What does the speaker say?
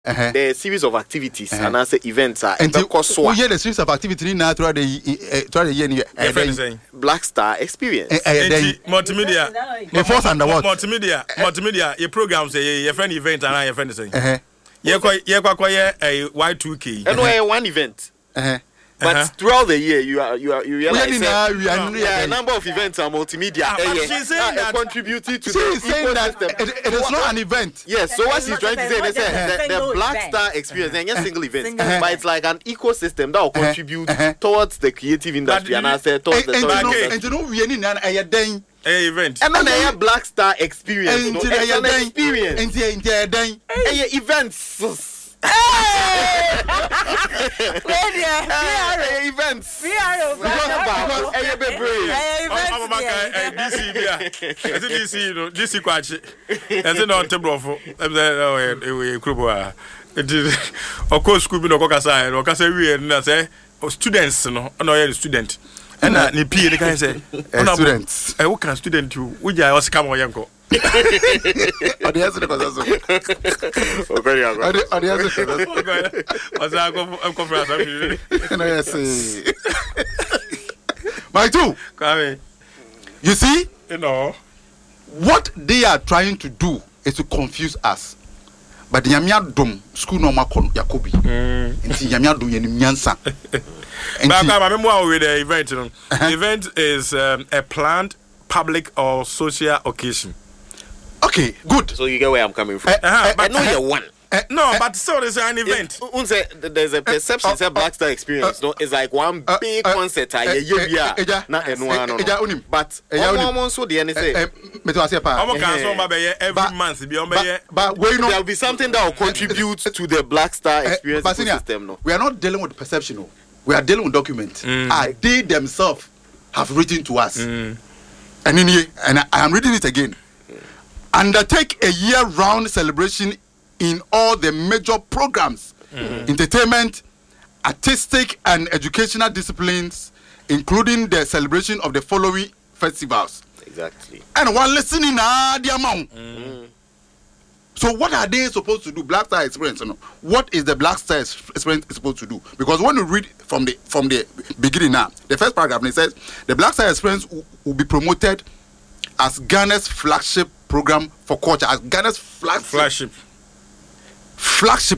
the series of activities and I say events are and we hear the series of activities now throughout the year. Black Star Experience. Multimedia. The force and the what? Multimedia. Your programs your friend event and your friend saying. You a Y2K. And one event. But throughout the year, you realize a number of events are multimedia. She's saying that contributed to she's saying that it is not an event. Yes, so what she's trying to say is the Black Star Experience, and yes, single event, but it's like an ecosystem that will contribute towards the creative industry and I said towards the story. And you know, we are then event. And then Black Star Experience. It's an experience. And events. Events. DC kwachi. Ese no table of of course school be no kasa we na say students no student. And ni P they can say students. Who can student you? We just was come yanko. Audience because very good. Audience because my two. You see? What they are trying to do is to confuse us. But the Yamia Dom school no makon Yakobi. Inti Yamia Dom Yansa. With the event. The event is a planned public or social occasion. Okay, good. So you get where I'm coming from. But no, you're one. No, but so there's an event. There's a perception that Black Star Experience. No, it's like one big concert. Not one. But so the every month. But there will be something that will contribute to the Black Star Experience system. No, we are not dealing with perception. We are dealing with documents. They themselves have written to us. And I am reading it again. Undertake a year-round celebration in all the major programs, entertainment, artistic and educational disciplines, including the celebration of the following festivals. Exactly. And while listening, the amount. So what are they supposed to do? Black Star Experience. What is the Black Star Experience supposed to do? Because when you read from the beginning now, the first paragraph, it says the Black Star Experience will be promoted as Ghana's flagship program for culture, as Ghana's flagship